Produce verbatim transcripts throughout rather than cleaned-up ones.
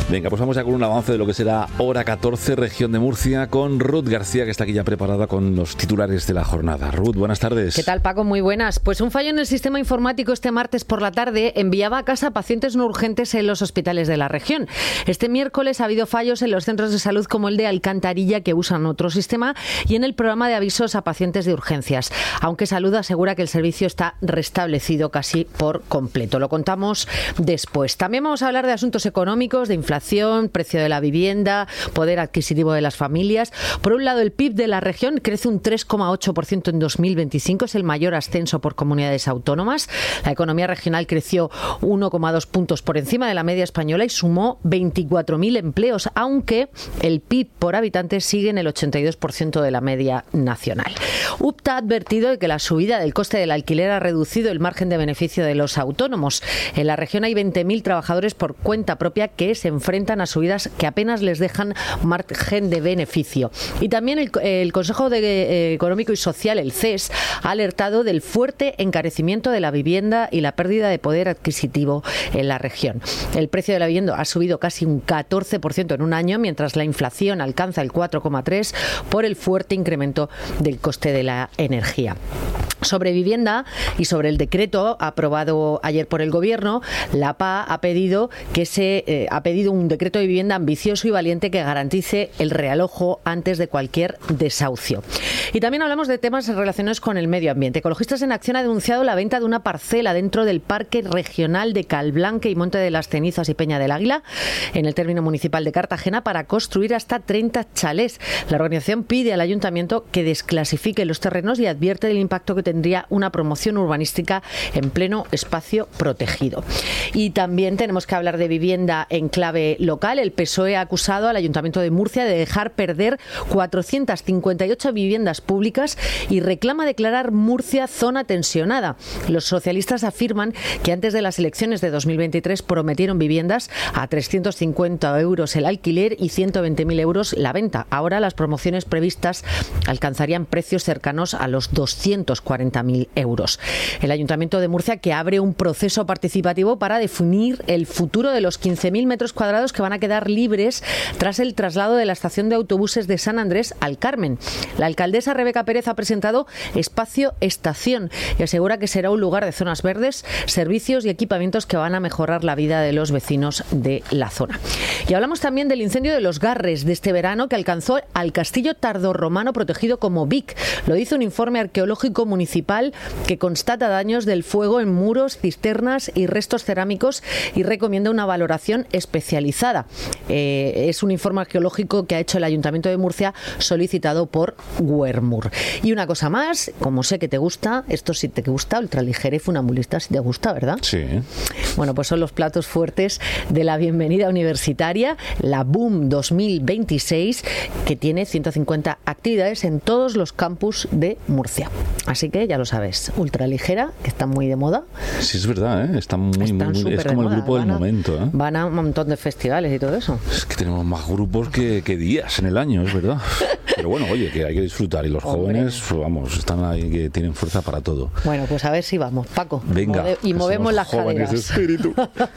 Venga, pues vamos ya con un avance de lo que será hora catorce, región de Murcia, con Ruth García, que está aquí ya preparada con los titulares de la jornada. Ruth, buenas tardes. ¿Qué tal, Paco? Muy buenas. Pues un fallo en el sistema informático este martes por la tarde enviaba a casa a pacientes no urgentes en los hospitales de la región. Este miércoles ha habido fallos en los centros de salud como el de Alcantarilla, que usan otro sistema, y en el programa de avisos a pacientes de urgencias. Aunque Salud asegura que el servicio está restablecido casi por completo. Lo contamos después. También vamos a hablar de asuntos económicos, de inflación, precio de la vivienda, poder adquisitivo de las familias. Por un lado, el P I B de la región crece un tres coma ocho por ciento en dos mil veinticinco, es el mayor ascenso por comunidades autónomas. La economía regional creció uno coma dos puntos por encima de la media española y sumó veinticuatro mil empleos, aunque el P I B por habitante sigue en el ochenta y dos por ciento de la media nacional. U P T A ha advertido de que la subida del coste del alquiler ha reducido el margen de beneficio de los autónomos. En la región hay veinte mil trabajadores por cuenta propia que se enfrentan a subidas que apenas les dejan margen de beneficio. Y también el, el Consejo de, eh, Económico y Social, el C E S, ha alertado del fuerte encarecimiento de la vivienda y la pérdida de poder adquisitivo en la región. El precio de la vivienda ha subido casi un catorce por ciento en un año, mientras la inflación alcanza el cuatro coma tres por ciento por el fuerte incremento del coste de la energía. Sobre vivienda y sobre el decreto aprobado ayer por el Gobierno, la P A ha pedido que se eh, ha pedido un decreto de vivienda ambicioso y valiente que garantice el realojo antes de cualquier desahucio. Y también hablamos de temas relacionados con el medio ambiente. Ecologistas en Acción ha denunciado la venta de una parcela dentro del Parque Regional de Calblanque y Monte de las Cenizas y Peña del Águila, en el término municipal de Cartagena, para construir hasta treinta chalés. La organización pide al ayuntamiento que desclasifique los terrenos y advierte del impacto que tendría una promoción urbanística en pleno espacio protegido. Y también tenemos que hablar de vivienda en clave local. El P S O E ha acusado al Ayuntamiento de Murcia de dejar perder cuatrocientas cincuenta y ocho viviendas públicas y reclama declarar Murcia zona tensionada. Los socialistas afirman que antes de las elecciones de dos mil veintitrés prometieron viviendas a trescientos cincuenta euros el alquiler y ciento veinte mil euros la venta. Ahora las promociones previstas alcanzarían precios cercanos a los doscientos cuarenta mil euros. El Ayuntamiento de Murcia, que abre un proceso participativo para definir el futuro de los quince mil metros cuadrados que van a quedar libres tras el traslado de la estación de autobuses de San Andrés al Carmen. La alcaldesa Rebeca Pérez ha presentado Espacio Estación y asegura que será un lugar de zonas verdes, servicios y equipamientos que van a mejorar la vida de los vecinos de la zona. Y hablamos también del incendio de los Garres de este verano que alcanzó al castillo tardorromano protegido como Vic. Lo dice un informe arqueológico municipal que constata daños del fuego en muros, cisternas y restos cerámicos y recomienda una valoración especializada. Eh, es un informe arqueológico que ha hecho el Ayuntamiento de Murcia solicitado por Wermur. Y una cosa más, como sé que te gusta, esto sí te gusta, ultraligera y funambulista, sí te gusta, ¿verdad? Sí. Bueno, pues son los platos fuertes de la bienvenida universitaria, la Boom dos mil veintiséis, que tiene ciento cincuenta actividades en todos los campus de Murcia. Así que ya lo sabes, ultraligera, que está muy de moda. Sí, es verdad, ¿eh? Está muy, Están muy, muy es como el grupo van del a, momento, ¿eh? Van a un montón de festivales y todo eso. Es que tenemos más grupos que, que días en el año, es verdad. Pero bueno, oye, que hay que disfrutar. Y los Hombre. jóvenes, vamos, están ahí que tienen fuerza para todo. Bueno, pues a ver si vamos, Paco. Venga. Mode- y movemos las jóvenes caderas. de espíritu.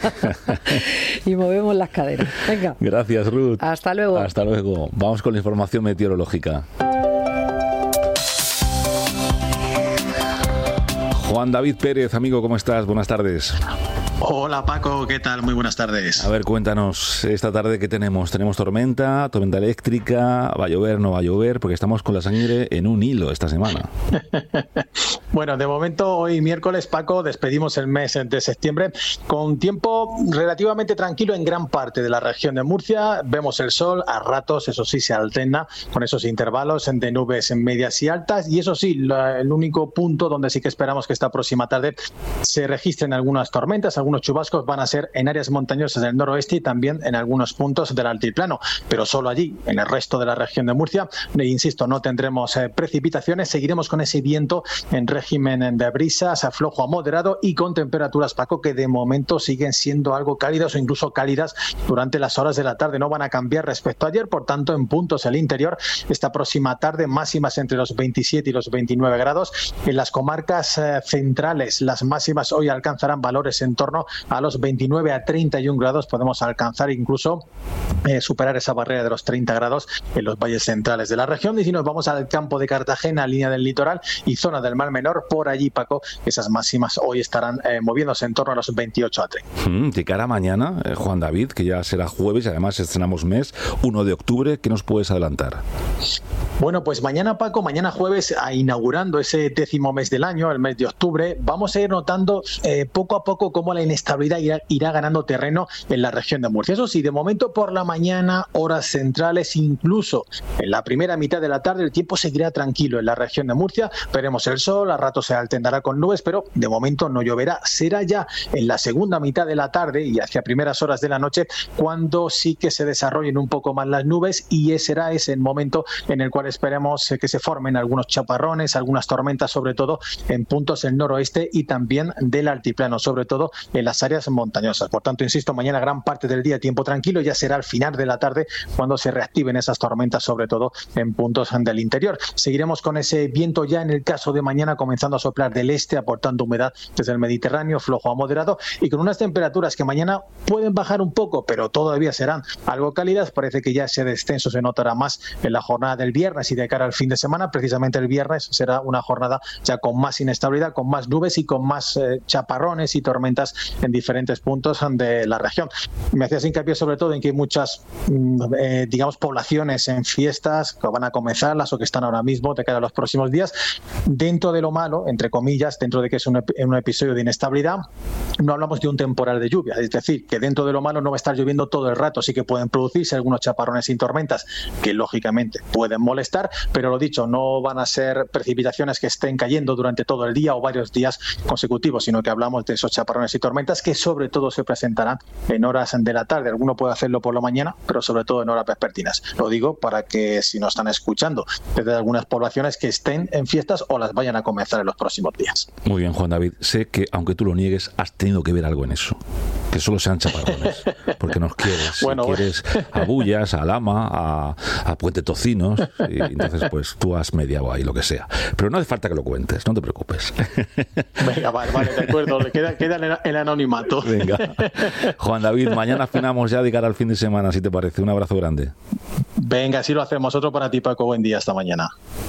Y movemos las caderas. Venga. Gracias, Ruth. Hasta luego. Hasta luego. Vamos con la información meteorológica. Juan David Pérez, amigo, ¿cómo estás? Buenas tardes. Hola Paco, ¿qué tal? Muy buenas tardes. A ver, cuéntanos, esta tarde ¿qué tenemos? ¿Tenemos tormenta, tormenta eléctrica? ¿Va a llover, no va a llover? Porque estamos con la sangre en un hilo esta semana. Bueno, de momento hoy miércoles, Paco, despedimos el mes de septiembre con tiempo relativamente tranquilo en gran parte de la región de Murcia. Vemos el sol, a ratos, eso sí, se alterna con esos intervalos de nubes medias y altas. Y eso sí, la, el único punto donde sí que esperamos que esta próxima tarde se registren algunas tormentas, algunos chubascos, van a ser en áreas montañosas del noroeste y también en algunos puntos del altiplano, pero solo allí. En el resto de la región de Murcia, e insisto, no tendremos eh, precipitaciones. Seguiremos con ese viento en régimen de brisas a flojo a moderado y con temperaturas, Paco, que de momento siguen siendo algo cálidas o incluso cálidas durante las horas de la tarde. No van a cambiar respecto a ayer, por tanto, en puntos del interior, esta próxima tarde máximas entre los veintisiete y los veintinueve grados. En las comarcas eh, centrales, las máximas hoy alcanzarán valores en torno torno a los veintinueve a treinta y un grados. Podemos alcanzar incluso eh, superar esa barrera de los treinta grados en los valles centrales de la región. Y si nos vamos al campo de Cartagena, línea del litoral y zona del Mar Menor, por allí, Paco, esas máximas hoy estarán eh, moviéndose en torno a los veintiocho a treinta. Mm, de cara a mañana, eh, Juan David, que ya será jueves y además estrenamos mes, uno de octubre, ¿qué nos puedes adelantar? Bueno, pues mañana, Paco, mañana jueves, inaugurando ese décimo mes del año, el mes de octubre, vamos a ir notando eh, poco a poco cómo la inestabilidad irá, irá ganando terreno en la región de Murcia. Eso sí, de momento por la mañana, horas centrales, incluso en la primera mitad de la tarde, el tiempo seguirá tranquilo en la región de Murcia. Veremos el sol, a rato se alternará con nubes, pero de momento no lloverá. Será ya en la segunda mitad de la tarde y hacia primeras horas de la noche cuando sí que se desarrollen un poco más las nubes, y ese será ese el momento en el cual esperemos que se formen algunos chaparrones, algunas tormentas, sobre todo en puntos del noroeste y también del altiplano, sobre todo en las áreas montañosas. Por tanto, insisto, mañana gran parte del día tiempo tranquilo, ya será al final de la tarde cuando se reactiven esas tormentas, sobre todo en puntos del interior. Seguiremos con ese viento ya en el caso de mañana comenzando a soplar del este, aportando humedad desde el Mediterráneo, flojo a moderado, y con unas temperaturas que mañana pueden bajar un poco, pero todavía serán algo cálidas. Parece que ya ese descenso se notará más en la jornada del viernes y de cara al fin de semana. Precisamente el viernes será una jornada ya con más inestabilidad, con más nubes y con más eh, chaparrones y tormentas en diferentes puntos de la región. Me hacías hincapié sobre todo en que hay muchas, eh, digamos, poblaciones en fiestas que van a comenzarlas o que están ahora mismo de cara a los próximos días. Dentro de lo malo, entre comillas, dentro de que es un, un episodio de inestabilidad, no hablamos de un temporal de lluvia. Es decir, que dentro de lo malo no va a estar lloviendo todo el rato. Sí que pueden producirse algunos chaparrones y tormentas que lógicamente pueden molestar, pero lo dicho, no van a ser precipitaciones que estén cayendo durante todo el día o varios días consecutivos, sino que hablamos de esos chaparrones y tormentas que sobre todo se presentarán en horas de la tarde. Alguno puede hacerlo por la mañana, pero sobre todo en horas vespertinas. Lo digo para que si nos están escuchando desde algunas poblaciones que estén en fiestas o las vayan a comenzar en los próximos días. Muy bien, Juan David. Sé que, aunque tú lo niegues, has tenido que ver algo en eso. Que solo sean chaparrones, porque nos quieres. Bueno, quieres a Bullas, a Lama, a, a Puente Tocinos, y entonces pues tú has mediado ahí lo que sea. Pero no hace falta que lo cuentes, no te preocupes. Venga, vale, vale, de acuerdo, queda, queda el anonimato. Venga. Juan David, mañana afinamos ya de cara al fin de semana, si te parece. Un abrazo grande. Venga, así lo hacemos. Otro para ti, Paco. Buen día, hasta mañana.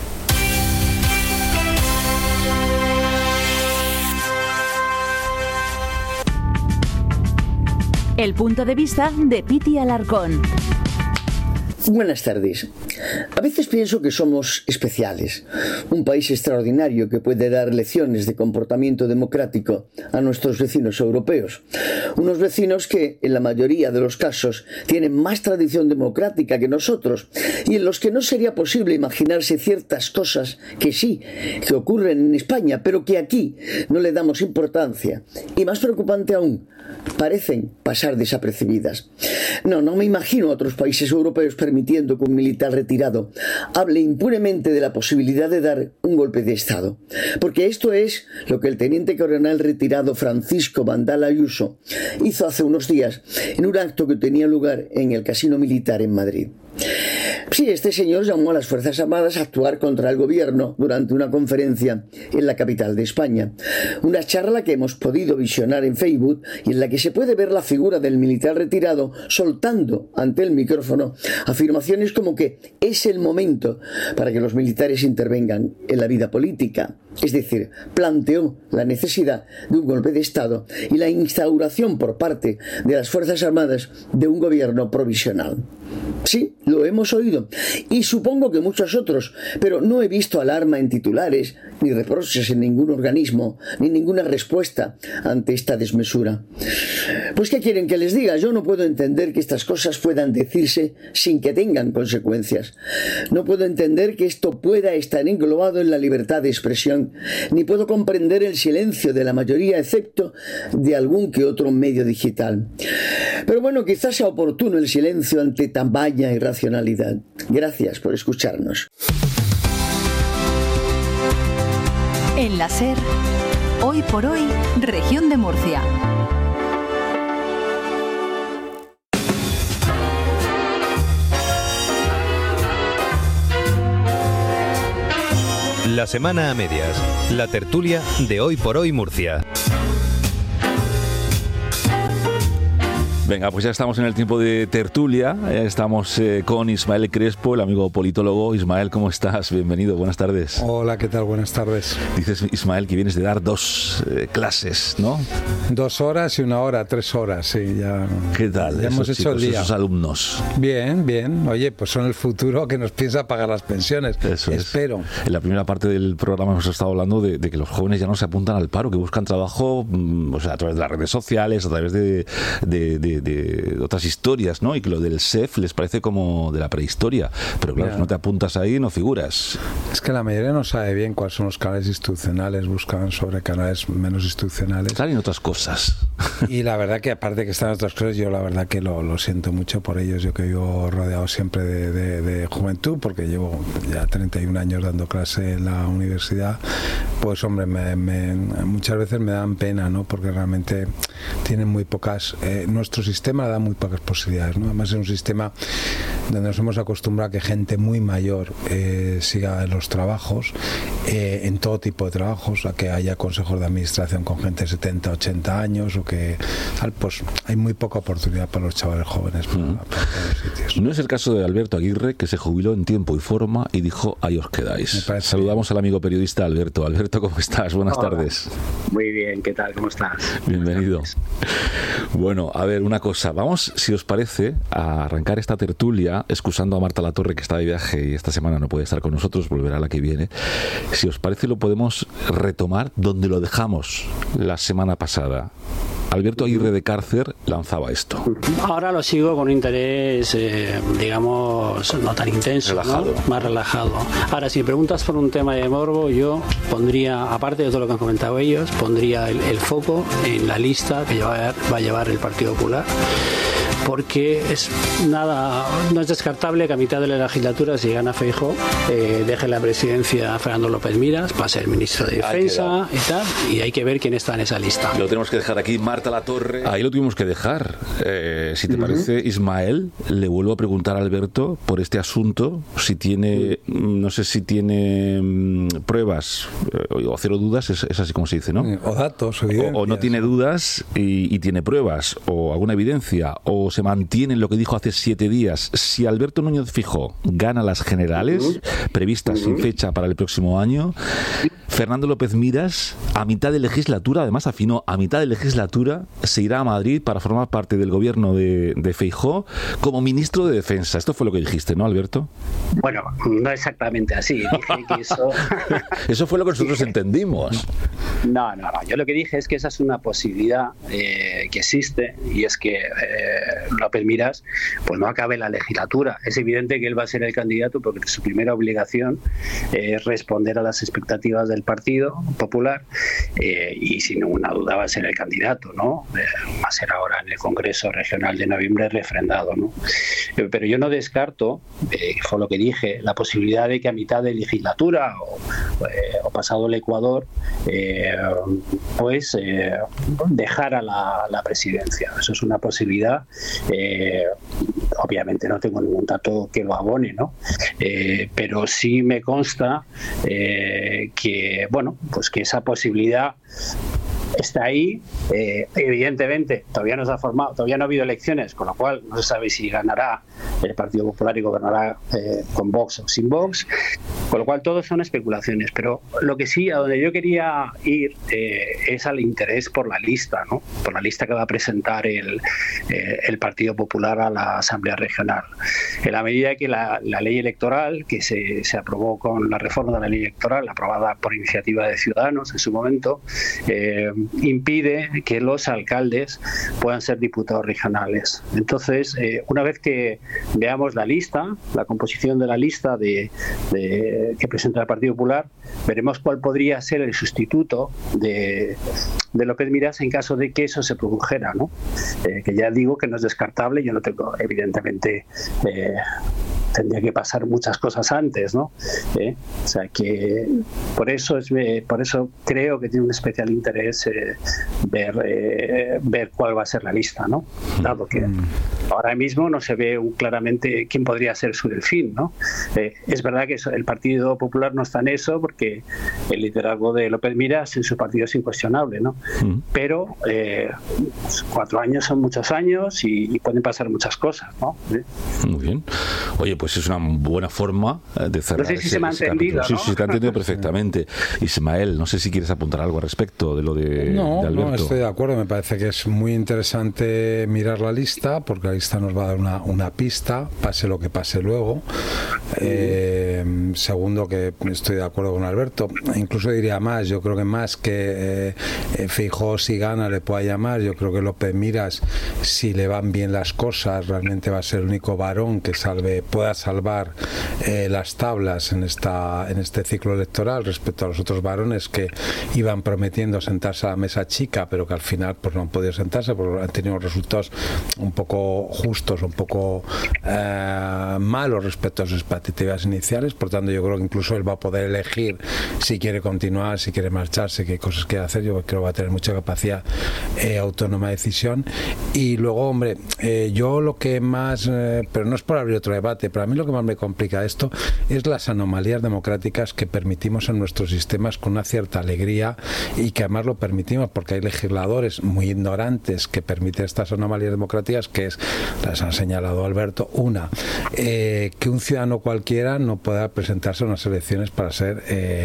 El punto de vista de Piti Alarcón. Buenas tardes. A veces pienso que somos especiales, un país extraordinario que puede dar lecciones de comportamiento democrático a nuestros vecinos europeos. Unos vecinos que, en la mayoría de los casos, tienen más tradición democrática que nosotros y en los que no sería posible imaginarse ciertas cosas que sí, que ocurren en España, pero que aquí no le damos importancia. Y más preocupante aún, parecen pasar desapercibidas. No, no me imagino a otros países europeos permitiendo que un militar retirado hable impunemente de la posibilidad de dar un golpe de Estado. Porque esto es lo que el teniente coronel retirado Francisco Vandal Ayuso hizo hace unos días en un acto que tenía lugar en el Casino Militar en Madrid. Sí, este señor llamó a las Fuerzas Armadas a actuar contra el gobierno durante una conferencia en la capital de España. Una charla que hemos podido visionar en Facebook y en la que se puede ver la figura del militar retirado soltando ante el micrófono afirmaciones como que es el momento para que los militares intervengan en la vida política. Es decir, planteó la necesidad de un golpe de Estado y la instauración por parte de las Fuerzas Armadas de un gobierno provisional. Sí, lo hemos oído, y supongo que muchos otros, pero no he visto alarma en titulares, ni reproches en ningún organismo, ni ninguna respuesta ante esta desmesura. Pues ¿qué quieren que les diga? Yo no puedo entender que estas cosas puedan decirse sin que tengan consecuencias. No puedo entender que esto pueda estar englobado en la libertad de expresión, ni puedo comprender el silencio de la mayoría, excepto de algún que otro medio digital. Pero bueno, quizás sea oportuno el silencio ante tan vaya irracionalidad. Gracias por escucharnos. En la SER, hoy por hoy, Región de Murcia. La semana a medias, la tertulia de Hoy por Hoy Murcia. Venga, pues ya estamos en el tiempo de tertulia. Estamos eh, con Ismael Crespo, el amigo politólogo. Ismael, ¿cómo estás? Bienvenido, buenas tardes. Hola, ¿qué tal? Buenas tardes. Dices, Ismael, que vienes de dar dos eh, clases, ¿no? Dos horas y una hora, tres horas, sí. Ya, ¿Qué tal? Ya hemos esos hecho chicos, el día. Esos alumnos. Bien, bien. Oye, pues son el futuro que nos piensa pagar las pensiones. Eso Espero. Es. En la primera parte del programa hemos estado hablando de, de que los jóvenes ya no se apuntan al paro, que buscan trabajo, o sea, a través de las redes sociales, a través de, de, de, de otras historias, ¿no? Y que lo del S E F les parece como de la prehistoria. Pero claro, Ya. si no te apuntas ahí, no figuras. Es que la mayoría no sabe bien cuáles son los canales institucionales, buscan sobre canales menos institucionales. Están en otras cosas. Y la verdad que aparte que están en otras cosas, yo la verdad que lo, lo siento mucho por ellos. Yo que vivo rodeado siempre de, de, de juventud, porque llevo ya treinta y un años dando clase en la universidad, pues hombre, me, me, muchas veces me dan pena, ¿no? Porque realmente tienen muy pocas, eh, nuestro sistema da muy pocas posibilidades, ¿no? Además es un sistema donde nos hemos acostumbrado a que gente muy mayor eh, siga en los trabajos, eh, en todo tipo de trabajos, a que haya consejos de administración con gente de setenta, ochenta años, o que tal, pues hay muy poca oportunidad para los chavales jóvenes para, Mm. para todos los sitios. No es el caso de Alberto Aguirre, que se jubiló en tiempo y forma y dijo, ahí os Me quedáis. parece Saludamos al amigo periodista Alberto. Alberto, ¿cómo estás? Buenas Hola. tardes. Muy bien, ¿qué tal? ¿Cómo estás? Bienvenido. Bueno, a ver, una cosa. Vamos, si os parece, a arrancar esta tertulia, excusando a Marta Latorre, que está de viaje y esta semana no puede estar con nosotros, volverá la que viene. Si os parece, lo podemos retomar donde lo dejamos la semana pasada. Alberto Aguirre de Cárcer lanzaba esto. Ahora lo sigo con un interés, eh, digamos, no tan intenso, Relajado. ¿no? Más relajado. Ahora, si me preguntas por un tema de morbo, yo pondría, aparte de todo lo que han comentado ellos, pondría el, el foco en la lista que lleva- va a llevar el Partido Popular. Porque es nada, no es descartable que a mitad de la legislatura, si gana Feijóo, eh, deje la presidencia a Fernando López Miras para ser ministro de Ahí Defensa y tal, y hay que ver quién está en esa lista. Lo tenemos que dejar aquí, Marta Latorre. Ahí lo tuvimos que dejar. Eh, si te parece, Ismael, le vuelvo a preguntar a Alberto por este asunto, si tiene, no sé si tiene mm, pruebas eh, o cero dudas, es, es así como se dice, ¿no? O datos, o O, evidencias. o no tiene dudas y, y tiene pruebas, o alguna evidencia, o se mantiene en lo que dijo hace siete días. Si Alberto Núñez Feijóo gana las generales, previstas sin fecha para el próximo año, Fernando López Miras, a mitad de legislatura, además afinó, a mitad de legislatura, se irá a Madrid para formar parte del gobierno de, de Feijóo como ministro de Defensa. Esto fue lo que dijiste, ¿no, Alberto? Bueno, no exactamente así. Dije que eso... Eso fue lo que nosotros entendimos. No, no, no. Yo lo que dije es que esa es una posibilidad eh, que existe, y es que eh, López Miras pues no acabe la legislatura. Es evidente que él va a ser el candidato porque su primera obligación eh, es responder a las expectativas del Partido Popular eh, y sin ninguna duda va a ser el candidato, ¿no? Eh, va a ser ahora en el Congreso Regional de noviembre refrendado, ¿no? Eh, pero yo no descarto, eh, fue lo que dije, la posibilidad de que a mitad de legislatura o, eh, o pasado el Ecuador eh, pues eh, dejara la, la presidencia. Eso es una posibilidad. Eh, obviamente no tengo ningún dato que lo abone, ¿no? Eh, pero sí me consta eh, que, bueno, pues que esa posibilidad está ahí. Eh, evidentemente todavía no se ha formado, todavía no ha habido elecciones, con lo cual no se sabe si ganará el Partido Popular y gobernará eh, con Vox o sin Vox, con lo cual todo son especulaciones. Pero lo que sí, a donde yo quería ir eh, es al interés por la lista, ¿no? Por la lista que va a presentar el, eh, el Partido Popular a la Asamblea Regional. En la medida que la, la ley electoral, que se, se aprobó con la reforma de la ley electoral, aprobada por iniciativa de Ciudadanos en su momento, eh, impide que los alcaldes puedan ser diputados regionales. Entonces, eh, una vez que veamos la lista, la composición de la lista de, de, que presenta el Partido Popular, veremos cuál podría ser el sustituto de, de López Miras en caso de que eso se produjera, ¿no? Eh, que ya digo que no es descartable. Yo no tengo, evidentemente, eh, tendría que pasar muchas cosas antes, ¿no? ¿Eh? O sea que por eso es eh, por eso creo que tiene un especial interés eh, ver eh, ver cuál va a ser la lista, ¿no? Dado que ahora mismo no se ve claramente quién podría ser su delfín, ¿no? Eh, es verdad que el Partido Popular no está en eso, porque el liderazgo de López Miras en su partido es incuestionable, ¿no? Mm. Pero eh, cuatro años son muchos años y, y pueden pasar muchas cosas, ¿no? ¿Eh? Muy bien. Oye, pues es una buena forma de cerrar. No sé si ese, se me ha entendido, ¿no? Sí, sí, se te ha entendido perfectamente. Ismael, no sé si quieres apuntar algo al respecto de lo de, no, de Alberto. No, estoy de acuerdo. Me parece que es muy interesante mirar la lista, porque la lista nos va a dar una, una pista, pase lo que pase luego. Eh, segundo, que estoy de acuerdo con Alberto. Incluso diría más, yo creo que más que eh, Feijóo si gana le pueda llamar, yo creo que López Miras, si le van bien las cosas, realmente va a ser el único varón que salve, pueda salvar eh, las tablas en esta en este ciclo electoral respecto a los otros varones que iban prometiendo sentarse a la mesa chica, pero que al final pues no han podido sentarse porque han tenido resultados un poco justos, un poco eh, malos respecto a sus expectativas iniciales. Por tanto, yo creo que incluso él va a poder elegir si quiere continuar, si quiere marcharse, qué cosas quiere hacer. Yo creo que va a tener mucha capacidad eh, autónoma de decisión. Y luego, hombre, eh, yo lo que más, eh, pero no es por abrir otro debate, pero a mí lo que más me complica esto es las anomalías democráticas que permitimos en nuestros sistemas con una cierta alegría, y que además lo permitimos porque hay legisladores muy ignorantes que permiten estas anomalías democráticas, que es, las ha señalado Alberto, una, eh, que un ciudadano cualquiera no pueda presentarse a unas elecciones para ser eh,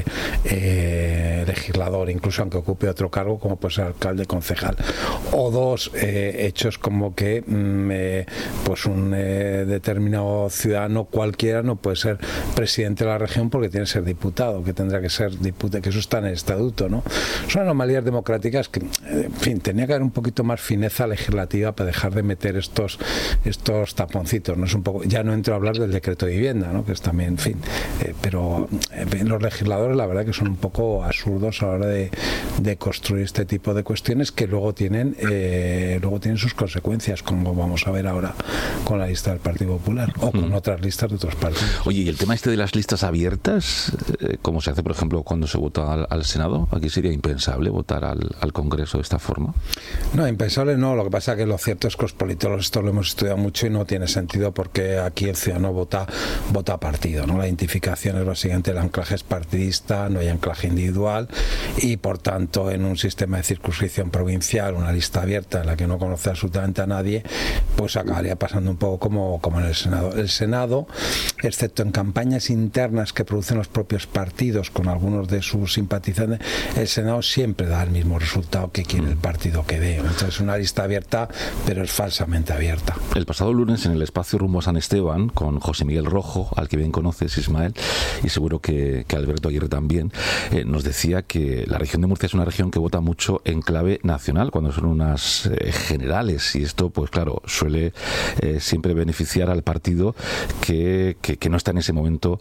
eh, legislador, incluso aunque ocupe otro cargo como puede ser alcalde, concejal. O dos, eh, hechos como que mm, eh, pues un eh, determinado ciudadano cualquiera no puede ser presidente de la región porque tiene que ser diputado, que tendrá que ser diputado, que eso está en el estatuto, ¿no? Son anomalías democráticas que, en fin, tenía que haber un poquito más fineza legislativa para dejar de meter estos estos taponcitos, ¿no? Es un poco, ya no entro a hablar del decreto de vivienda, ¿no? Que es también, en fin, eh, pero eh, los legisladores la verdad que son un poco absurdos a la hora de, de construir este tipo de cuestiones que luego tienen eh, luego tienen sus consecuencias, como vamos a ver ahora con la lista del Partido Popular o con mm. otras listas de otros partidos. Oye, ¿y el tema este de las listas abiertas, eh, como se hace por ejemplo cuando se vota al, al Senado? ¿Aquí sería impensable votar al, al Congreso de esta forma? No, impensable no, lo que pasa es que lo cierto es que los politólogos esto lo hemos estudiado mucho y no tiene sentido, porque aquí el ciudadano vota vota a partido, ¿no? La identificación es básicamente, el anclaje es partidista, no hay anclaje individual, y por tanto en un sistema de circunscripción provincial, una lista abierta en la que no conoce absolutamente a nadie, pues acabaría pasando un poco como, como en el Senado. El Senado, excepto en campañas internas que producen los propios partidos con algunos de sus simpatizantes, el Senado siempre da el mismo resultado que quiere el partido que dé. Entonces, una lista abierta, pero es falsamente abierta. El pasado lunes, en el espacio Rumbo a San Esteban, con José Miguel Rojo, al que bien conoces, Ismael, y seguro que, que Alberto Aguirre también, eh, nos decía que la región de Murcia es una región que vota mucho en clave nacional, cuando son unas eh, generales, y esto, pues claro, suele eh, siempre beneficiar al partido que, que, que no está en ese momento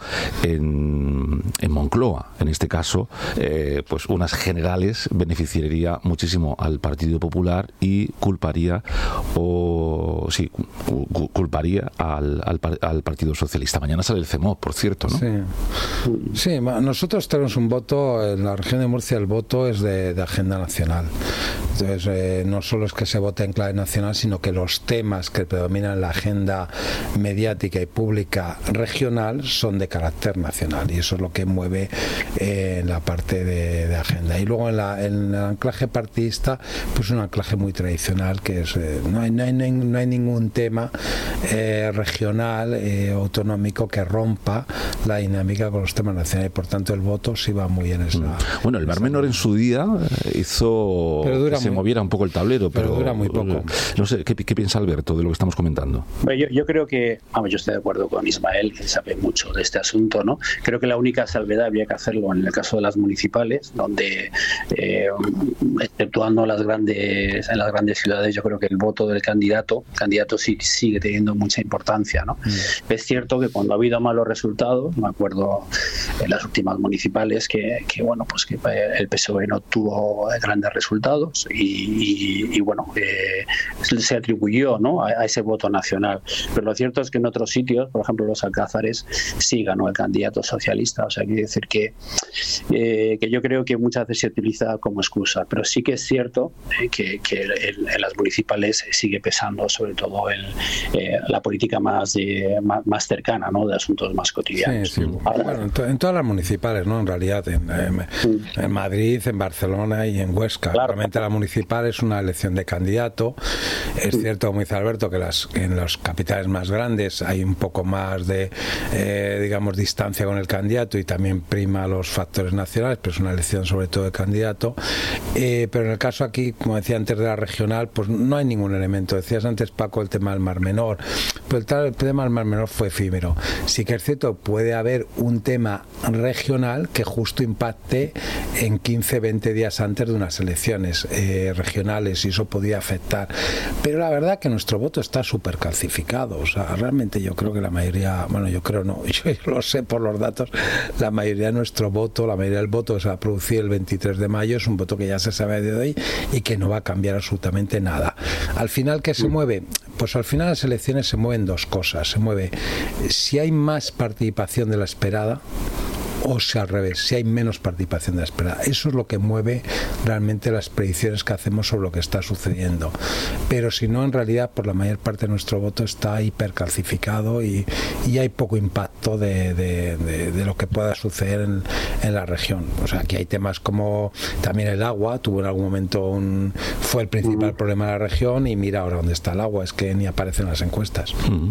en, en Moncloa. En este caso, eh, pues unas generales beneficiaría muchísimo al Partido Popular y culparía o sí culparía al, al, al Partido Socialista. Mañana sale el CEMOP, por cierto, ¿no? Sí, sí, nosotros tenemos un voto en la región de Murcia, el voto es de, de agenda nacional. Entonces, eh, no solo es que se vote en clave nacional, sino que los temas que predominan en la agenda mediática y pública regional son de carácter nacional, y eso es lo que mueve eh, en la parte de, de agenda. Y luego en, la, en el anclaje partidista, pues un anclaje muy tradicional, que es eh, no, hay, no, hay, no hay ningún tema eh, regional, eh, autonómico, que rompa la dinámica con los temas nacionales, y por tanto el voto sí va muy en esa... Mm. Bueno, el Mar Menor en su día hizo que se muy, moviera un poco el tablero, pero, pero dura muy poco. No sé, ¿qué, qué piensa Alberto de lo que estamos comentando? Bueno, yo, yo creo que, vamos, yo estoy de acuerdo con Ismael, que sabe mucho de este asunto, ¿no? Creo que la única salvedad había que hacerlo en el caso de las municipales, donde, eh, exceptuando las grandes, en las grandes ciudades, yo creo que el voto del candidato, candidato sí sigue teniendo mucha importancia, ¿no? Mm. Es cierto que cuando ha habido malos resultados, me acuerdo en las últimas municipales que, que bueno, pues que el P S O E no tuvo grandes resultados, y, y, y bueno, eh, se atribuyó, ¿no?, a, a ese voto nacional. Pero lo cierto es que en otros sitios, por ejemplo los Alcázares, sí ganó el candidato socialista. O sea, quiere decir que, eh, que yo creo que muchas veces se utiliza como excusa, pero sí que es cierto eh, que, que el, en las municipales sigue pesando sobre todo el, eh, la política más, de, más, más cercana, ¿no?, de asuntos más cotidianos. Sí, sí. Ahora, bueno, en, to, en todas las municipales, ¿no?, en realidad, en, en, en Madrid, en Barcelona y en Huesca. Claro. Realmente la municipal es una elección de candidato. Es cierto, como dice Alberto, que las, en las capitales más grandes hay un poco más de, eh, digamos, distancia con el candidato y también prima los factores nacionales, pero es una elección sobre todo de candidato. Eh, pero en el caso aquí, como decía antes, de la regional, pues no hay ningún elemento. Decías antes, Paco, el tema del Mar Menor, pero el, tal, el tema del Mar Menor fue efímero. Sí que es cierto, puede haber un tema regional que justo impacte en quince, veinte días antes de unas elecciones eh, regionales, y eso podía afectar. Pero la verdad que nuestro voto está súper calcificado. O sea, realmente yo creo que la mayoría, bueno, yo creo no, yo lo sé por los datos, la mayoría de nuestro voto, la mayoría del voto que se va a producir el veintitrés de mayo es un voto que ya se sabe de hoy y que no va a cambiar absolutamente nada. Al final, ¿qué se mueve? Pues al final las elecciones se mueven dos cosas. Se mueve si hay más participación de la esperada, o si al revés, si hay menos participación de la esperada. Eso es lo que mueve realmente las predicciones que hacemos sobre lo que está sucediendo. Pero si no, en realidad, por la mayor parte de nuestro voto está hipercalcificado y, y hay poco impacto de, de, de, de lo que pueda suceder en, en la región. O sea, aquí hay temas como también el agua, tuvo en algún momento un, fue el principal uh-huh. problema de la región, y mira ahora dónde está el agua, es que ni aparece en las encuestas. Uh-huh.